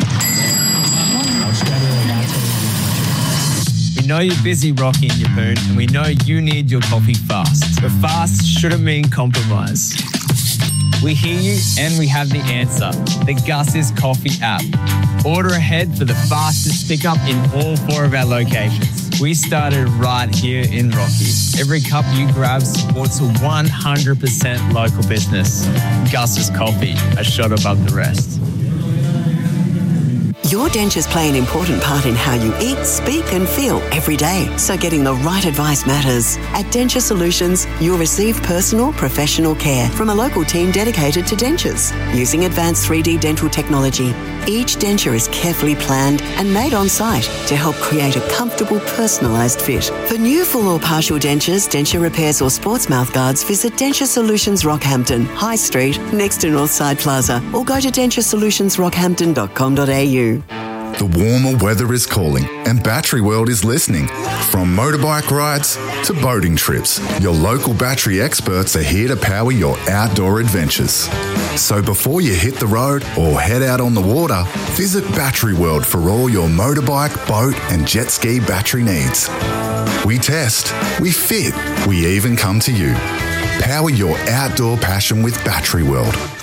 We know you're busy, Rocky and your Poon, and we know you need your coffee fast. But fast shouldn't mean compromise. We hear you and we have the answer. The Gus's Coffee app. Order ahead for the fastest pickup in all four of our locations. We started right here in Rocky. Every cup you grab supports a one hundred percent local business. Gus's Coffee, a shot above the rest. Your dentures play an important part in how you eat, speak and feel every day. So getting the right advice matters. At Denture Solutions, you'll receive personal, professional care from a local team dedicated to dentures. Using advanced three D dental technology, each denture is carefully planned and made on site to help create a comfortable, personalised fit. For new full or partial dentures, denture repairs or sports mouth guards, visit Denture Solutions Rockhampton, High Street, next to Northside Plaza, or go to denture solutions rockhampton dot com dot a u. The warmer weather is calling and Battery World is listening. From motorbike rides to boating trips, your local battery experts are here to power your outdoor adventures. So before you hit the road or head out on the water, visit Battery World for all your motorbike, boat and jet ski battery needs. We test, we fit, we even come to you. Power your outdoor passion with Battery World.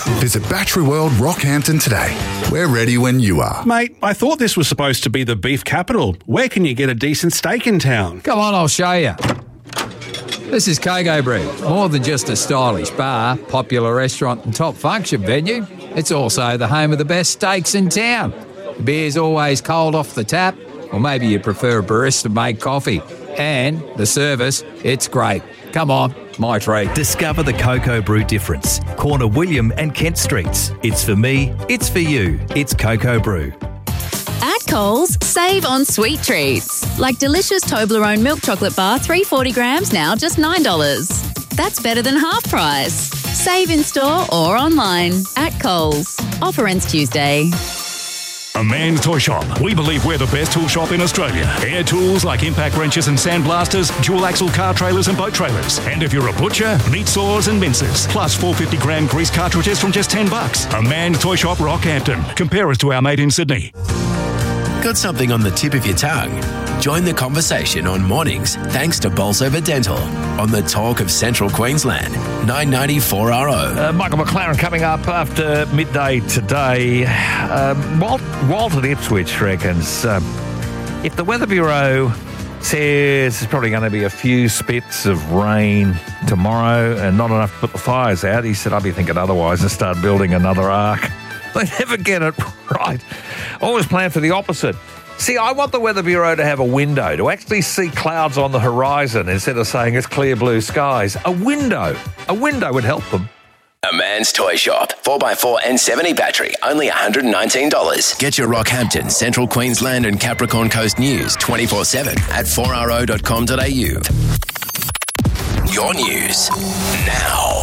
Visit Battery World Rockhampton today. We're ready when you are. Mate, I thought this was supposed to be the beef capital. Where can you get a decent steak in town? Come on, I'll show you. This is Coco Brew. More than just a stylish bar, popular restaurant and top function venue, it's also the home of the best steaks in town. The beer's always cold off the tap, or maybe you prefer a barista-made coffee. And the service, it's great. Come on, my treat. Discover the Coco Brew difference. Corner William and Kent Streets. It's for me, it's for you. It's Coco Brew. At Coles, save on sweet treats. Like delicious Toblerone milk chocolate bar, three hundred forty grams now, just nine dollars. That's better than half price. Save in store or online. At Coles. Offer ends Tuesday. A Man's Toy Shop. We believe we're the best tool shop in Australia. Air tools like impact wrenches and sandblasters, dual axle car trailers and boat trailers. And if you're a butcher, meat saws and mincers. Plus four hundred fifty gram grease cartridges from just ten bucks. A Man's Toy Shop, Rockhampton. Compare us to our mate in Sydney. Got something on the tip of your tongue? Join the conversation on mornings thanks to Bolsover Dental on the Talk of Central Queensland, nine ninety-four R O. Uh, Michael McLaren coming up after midday today. Um, Walt, Walt at Ipswich reckons um, if the Weather Bureau says there's probably going to be a few spits of rain tomorrow and not enough to put the fires out, he said, I'd be thinking otherwise and start building another ark. They never get it right. Always plan for the opposite. See, I want the Weather Bureau to have a window, to actually see clouds on the horizon instead of saying it's clear blue skies. A window. A window would help them. A Man's Toy Shop. four by four and seventy battery. Only one hundred nineteen dollars. Get your Rockhampton, Central Queensland and Capricorn Coast news twenty-four seven at four r o dot com dot a u. Your news now.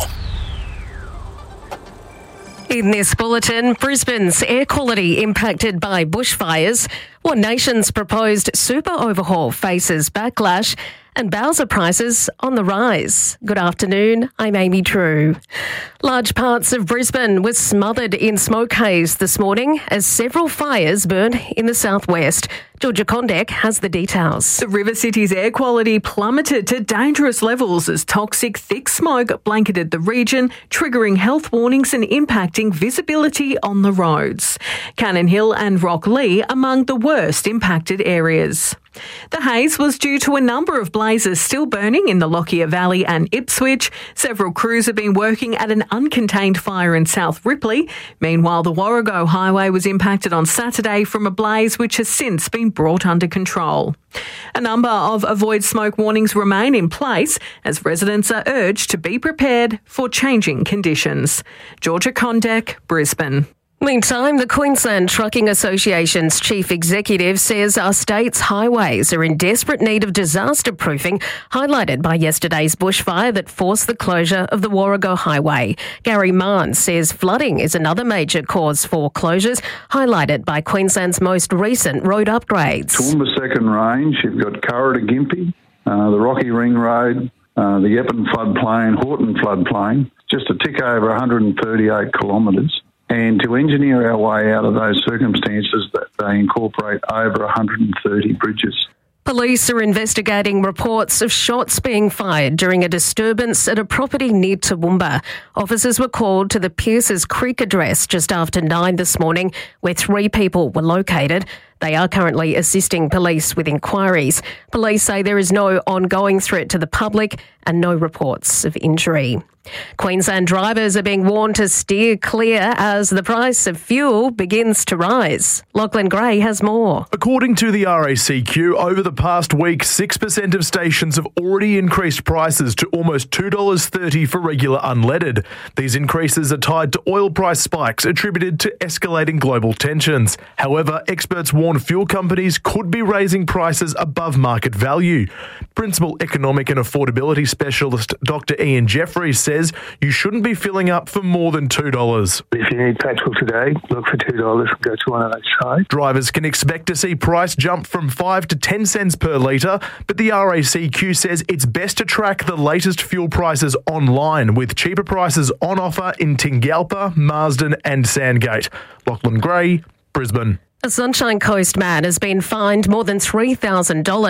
In this bulletin, Brisbane's air quality impacted by bushfires, One Nation's proposed super overhaul faces backlash, and Bowser prices on the rise. Good afternoon, I'm Amy True. Large parts of Brisbane were smothered in smoke haze this morning as several fires burned in the southwest. Georgia Condek has the details. The River City's air quality plummeted to dangerous levels as toxic thick smoke blanketed the region, triggering health warnings and impacting visibility on the roads. Cannon Hill and Rocklea among the worst impacted areas. The haze was due to a number of blazes still burning in the Lockyer Valley and Ipswich. Several crews have been working at an uncontained fire in South Ripley. Meanwhile, the Warrego Highway was impacted on Saturday from a blaze which has since been brought under control. A number of avoid smoke warnings remain in place as residents are urged to be prepared for changing conditions. Georgia Condek, Brisbane. Meantime, the Queensland Trucking Association's chief executive says our state's highways are in desperate need of disaster proofing, highlighted by yesterday's bushfire that forced the closure of the Warrego Highway. Gary Mann says flooding is another major cause for closures, highlighted by Queensland's most recent road upgrades. Toowoomba Second Range, you've got Curra to Gympie, uh, the Rocky Ring Road, uh, the Epping floodplain, Horton floodplain, just a tick over one hundred thirty-eight kilometres. And to engineer our way out of those circumstances, that they incorporate over one hundred thirty bridges. Police are investigating reports of shots being fired during a disturbance at a property near Toowoomba. Officers were called to the Pierces Creek address just after nine this morning, where three people were located. They are currently assisting police with inquiries. Police say there is no ongoing threat to the public and no reports of injury. Queensland drivers are being warned to steer clear as the price of fuel begins to rise. Lachlan Gray has more. According to the R A C Q, over the past week, six percent of stations have already increased prices to almost two dollars thirty for regular unleaded. These increases are tied to oil price spikes attributed to escalating global tensions. However, experts warn fuel companies could be raising prices above market value. Principal Economic and Affordability Specialist Doctor Ian Jeffries says you shouldn't be filling up for more than two dollars. If you need petrol today, look for two dollars and go to one of those sites. Drivers can expect to see price jump from five to ten cents per litre, but the R A C Q says it's best to track the latest fuel prices online, with cheaper prices on offer in Tingalpa, Marsden and Sandgate. Lachlan Gray, Brisbane. A Sunshine Coast man has been fined more than three thousand dollars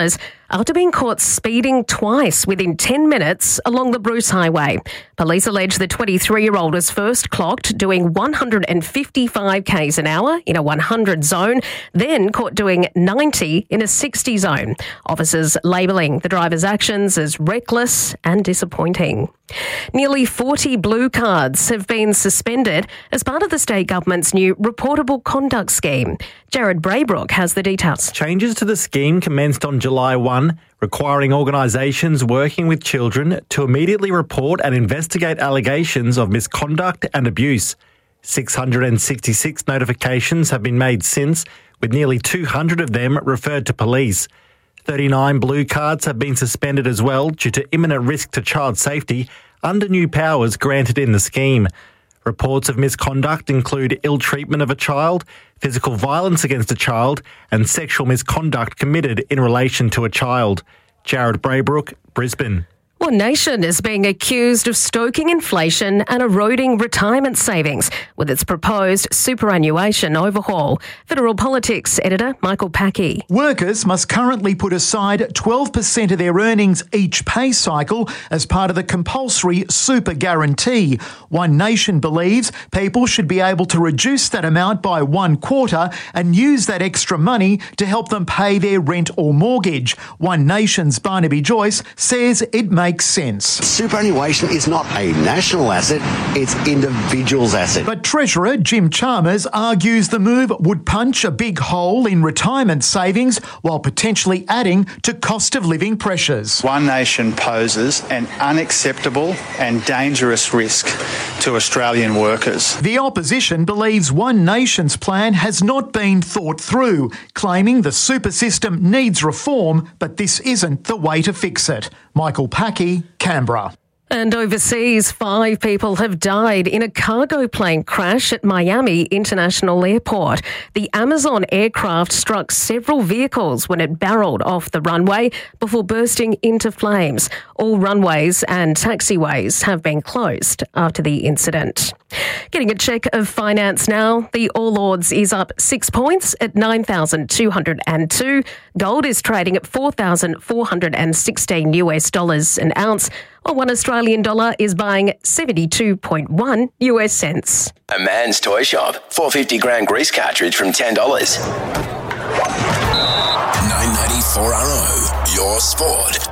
after being caught speeding twice within ten minutes along the Bruce Highway. Police allege the twenty-three-year-old was first clocked doing one hundred fifty-five kays an hour in a one hundred zone, then caught doing ninety in a sixty zone. Officers labelling the driver's actions as reckless and disappointing. Nearly forty blue cards have been suspended as part of the state government's new reportable conduct scheme. Jared Braybrook has the details. Changes to the scheme commenced on July first, requiring organisations working with children to immediately report and investigate allegations of misconduct and abuse. six hundred sixty-six notifications have been made since, with nearly two hundred of them referred to police. thirty-nine blue cards have been suspended as well due to imminent risk to child safety under new powers granted in the scheme. Reports of misconduct include ill treatment of a child, physical violence against a child, and sexual misconduct committed in relation to a child. Jared Braybrook, Brisbane. One Nation is being accused of stoking inflation and eroding retirement savings with its proposed superannuation overhaul. Federal Politics editor Michael Packey. Workers must currently put aside twelve percent of their earnings each pay cycle as part of the compulsory super guarantee. One Nation believes people should be able to reduce that amount by one quarter and use that extra money to help them pay their rent or mortgage. One Nation's Barnaby Joyce says it makes sense. Superannuation is not a national asset, it's individuals' asset. But Treasurer Jim Chalmers argues the move would punch a big hole in retirement savings while potentially adding to cost of living pressures. One Nation poses an unacceptable and dangerous risk to Australian workers. The opposition believes One Nation's plan has not been thought through, claiming the super system needs reform, but this isn't the way to fix it. Michael Packey, Canberra. And overseas, five people have died in a cargo plane crash at Miami International Airport. The Amazon aircraft struck several vehicles when it barreled off the runway before bursting into flames. All runways and taxiways have been closed after the incident. Getting a check of finance now. The All Ords is up six points at nine thousand two hundred two. Gold is trading at four thousand four hundred sixteen US dollars an ounce, while one Australian dollar is buying seventy-two point one US cents. A Man's Toy Shop. four hundred fifty gram grease cartridge from ten dollars. nine ninety-four R O. Your sport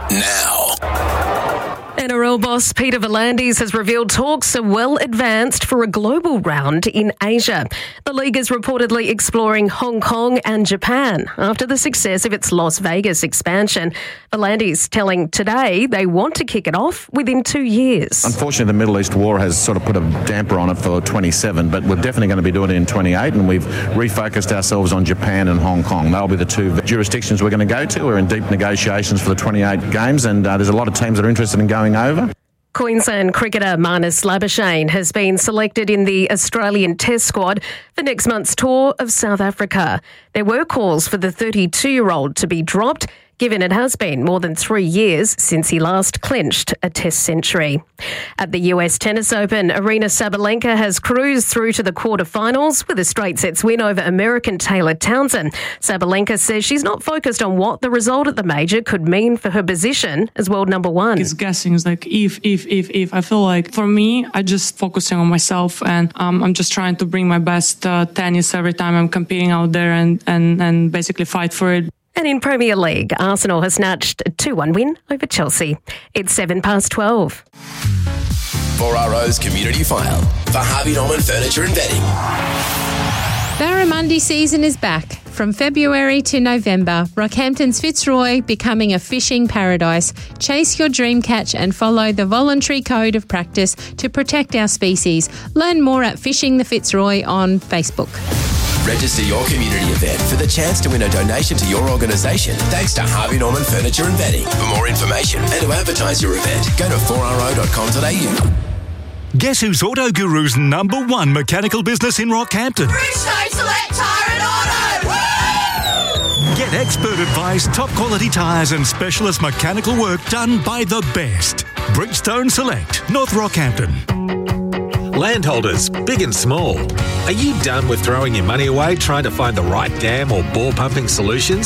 now. N R L boss Peter V'landys has revealed talks are well advanced for a global round in Asia. The league is reportedly exploring Hong Kong and Japan after the success of its Las Vegas expansion. V'landys telling Today they want to kick it off within two years. Unfortunately, the Middle East war has sort of put a damper on it for twenty-seven, but we're definitely going to be doing it in twenty-eight, and we've refocused ourselves on Japan and Hong Kong. They'll be the two jurisdictions we're going to go to. We're in deep negotiations for the twenty-eight games, and uh, there's a lot of teams that are interested in going over. Queensland cricketer Marnus Labuschagne has been selected in the Australian Test squad for next month's tour of South Africa. There were calls for the thirty-two-year-old to be dropped, given it has been more than three years since he last clinched a Test century. At the U S Tennis Open, Aryna Sabalenka has cruised through to the quarterfinals with a straight sets win over American Taylor Townsend. Sabalenka says she's not focused on what the result at the major could mean for her position as world number one. It's guessing. It's like if, if, if, if. I feel like for me, I just focusing on myself, and um, I'm just trying to bring my best uh, tennis every time I'm competing out there and, and, and basically fight for it. And in Premier League, Arsenal has snatched a two one win over Chelsea. It's seven past twelve. four R O's Community File for Harvey Norman Furniture and Bedding. Barramundi season is back. From February to November, Rockhampton's Fitzroy becoming a fishing paradise. Chase your dream catch and follow the voluntary code of practice to protect our species. Learn more at Fishing the Fitzroy on Facebook. Register your community event for the chance to win a donation to your organisation thanks to Harvey Norman Furniture and Bedding. For more information and to advertise your event, go to four r o dot com dot a u. Guess who's Auto Guru's number one mechanical business in Rockhampton? Bridgestone Select Tyre and Auto! Woo! Get expert advice, top quality tyres and specialist mechanical work done by the best. Bridgestone Select, North Rockhampton. Landholders, big and small, are you done with throwing your money away trying to find the right dam or bore pumping solutions?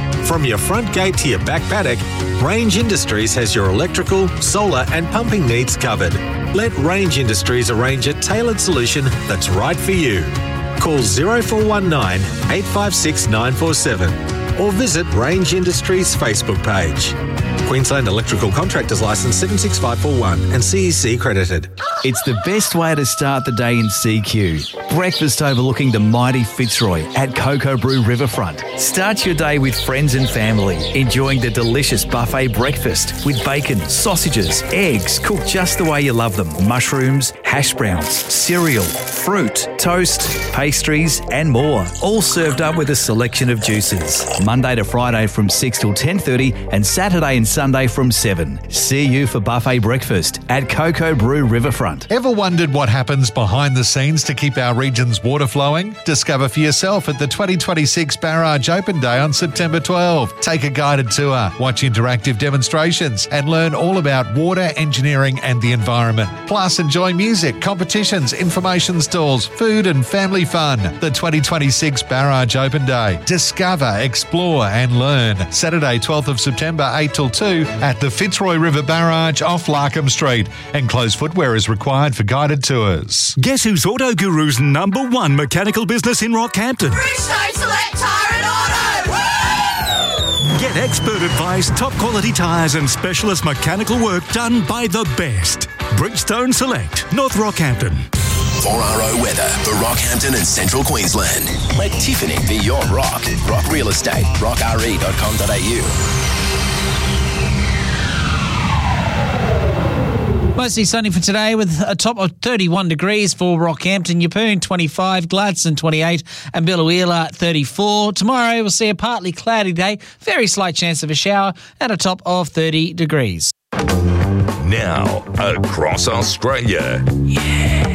From your front gate to your back paddock, Range Industries has your electrical, solar and pumping needs covered. Let Range Industries arrange a tailored solution that's right for you. Call zero four one nine, eight five six, nine four seven or visit Range Industries Facebook page. Queensland Electrical Contractors Licence seven six five four one and C E C accredited. It's the best way to start the day in C Q. Breakfast overlooking the mighty Fitzroy at Cocoa Brew Riverfront. Start your day with friends and family, enjoying the delicious buffet breakfast with bacon, sausages, eggs, cooked just the way you love them, mushrooms, hash browns, cereal, fruit, toast, pastries and more. All served up with a selection of juices. Monday to Friday from six till ten thirty and Saturday and Sunday from seven. See you for buffet breakfast at Cocoa Brew Riverfront. Ever wondered what happens behind the scenes to keep our region's water flowing? Discover for yourself at the twenty twenty-six Barrage Open Day on September twelfth. Take a guided tour, watch interactive demonstrations and learn all about water, engineering and the environment. Plus enjoy music, competitions, information stalls, food and family fun. The twenty twenty-six Barrage Open Day. Discover, explore and learn. Saturday twelfth of September eight till two at the Fitzroy River Barrage off Larkham Street. Enclosed footwear is required for guided tours. Guess who's Auto Guru's number one mechanical business in Rockhampton? Bridgestone Select Tyre and Auto! Woo! Get expert advice, top quality tyres and specialist mechanical work done by the best. Bridgestone Select, North Rockhampton. four R O weather for Rockhampton and Central Queensland. Let Tiffany be your rock. Rock Real Estate, rock r e dot com dot a u. Mostly sunny for today with a top of thirty-one degrees for Rockhampton, Yeppoon twenty-five, Gladstone twenty-eight and Biloela thirty-four. Tomorrow we'll see a partly cloudy day, very slight chance of a shower and a top of thirty degrees. Now, across Australia. Yeah.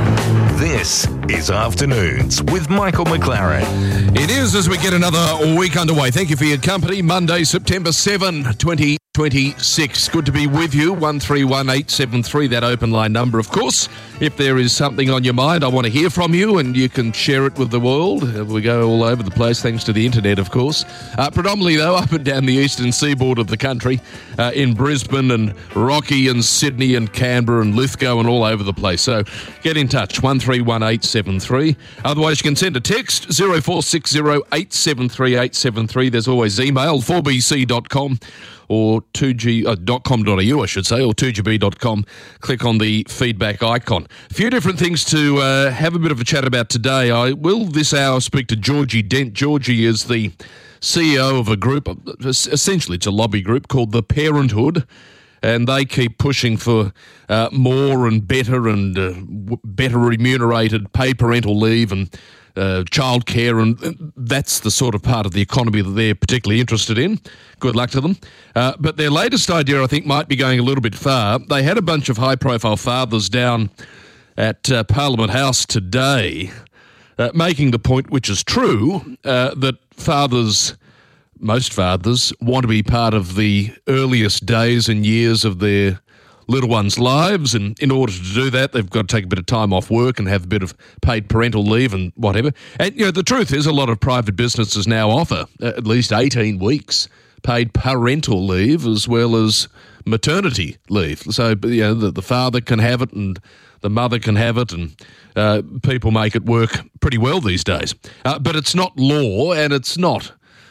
This is Afternoons with Michael McLaren. It is as we get another week underway. Thank you for your company. Monday, September seventh, twenty twenty-six. Good to be with you. one three one eight seven three, that open line number, of course. If there is something on your mind, I want to hear from you and you can share it with the world. We go all over the place thanks to the internet, of course. Uh, predominantly, though, up and down the eastern seaboard of the country, uh, in Brisbane and Rocky and Sydney and Canberra and Lithgow and all over the place. So get in touch, one three one eight seven three. Otherwise, you can send a text, zero four six zero eight seven three eight seven three. There's always email, four b c dot com. or two g dot com dot a u, I should say, or two g b dot com. Click on the feedback icon. A few different things to uh, have a bit of a chat about today. I will this hour speak to Georgie Dent. Georgie is the C E O of a group, essentially it's a lobby group called The Parenthood, and they keep pushing for uh, more and better and uh, w- better remunerated paid parental leave and Uh, childcare, and that's the sort of part of the economy that they're particularly interested in. Good luck to them. Uh, but their latest idea, I think, might be going a little bit far. They had a bunch of high-profile fathers down at uh, Parliament House today uh, making the point, which is true, uh, that fathers, most fathers, want to be part of the earliest days and years of their little ones' lives, and in order to do that, they've got to take a bit of time off work and have a bit of paid parental leave and whatever. And, you know, the truth is a lot of private businesses now offer at least eighteen weeks paid parental leave as well as maternity leave. So, you know, the, the father can have it and the mother can have it, and uh, people make it work pretty well these days. Uh, but it's not law, and it's not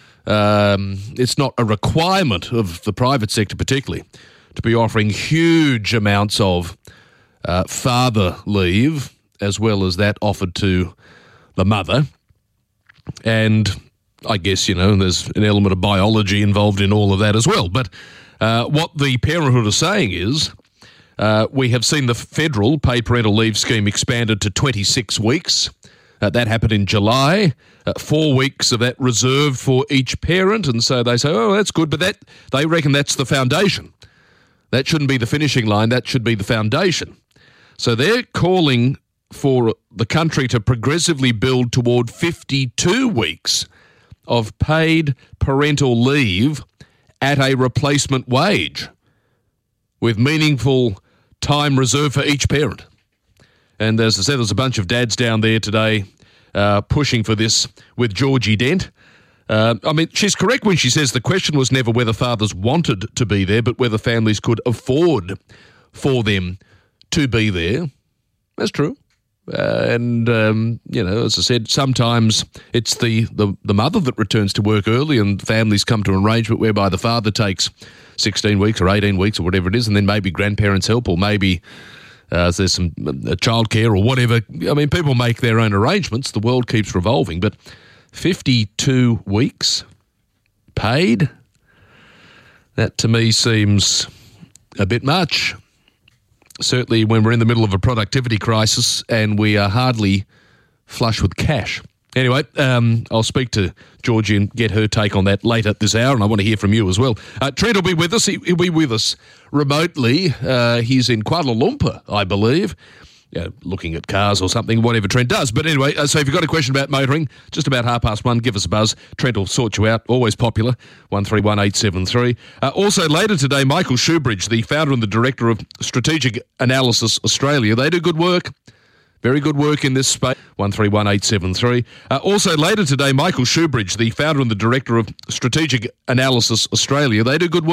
um, it's not a requirement of the private sector particularly to be offering huge amounts of uh, father leave, as well as that offered to the mother. And I guess, you know, there's an element of biology involved in all of that as well. But uh, what the Parenthood is saying is uh, we have seen the federal paid parental leave scheme expanded to twenty-six weeks. Uh, that happened in July. Uh, four weeks of that reserved for each parent. And so they say, oh, that's good. But that they reckon that's the foundation. That shouldn't be the finishing line. That should be the foundation. So they're calling for the country to progressively build toward fifty-two weeks of paid parental leave at a replacement wage with meaningful time reserved for each parent. And as I said, there's a bunch of dads down there today uh, pushing for this with Georgie Dent. Uh, I mean, she's correct when she says the question was never whether fathers wanted to be there, but whether families could afford for them to be there. That's true. Uh, and, um, you know, as I said, sometimes it's the, the, the mother that returns to work early and families come to an arrangement whereby the father takes sixteen weeks or eighteen weeks or whatever it is, and then maybe grandparents help, or maybe uh, there's some uh, childcare or whatever. I mean, people make their own arrangements. The world keeps revolving. But fifty-two weeks paid, that to me seems a bit much. Certainly when we're in the middle of a productivity crisis and we are hardly flush with cash. Anyway, um, I'll speak to Georgie and get her take on that later this hour, and I want to hear from you as well. Uh, Trent will be with us. He, he'll be with us remotely. Uh, he's in Kuala Lumpur, I believe, uh, looking at cars or something, whatever Trent does. But anyway, uh, so if you've got a question about motoring, just about half past one, give us a buzz. Trent will sort you out. Always popular, one three one eight seven three. Uh, also later today, Michael Shoebridge, the founder and the director of Strategic Analysis Australia. They do good work. Very good work in this space, one three one eight seven three. Uh, also later today, Michael Shoebridge, the founder and the director of Strategic Analysis Australia. They do good work.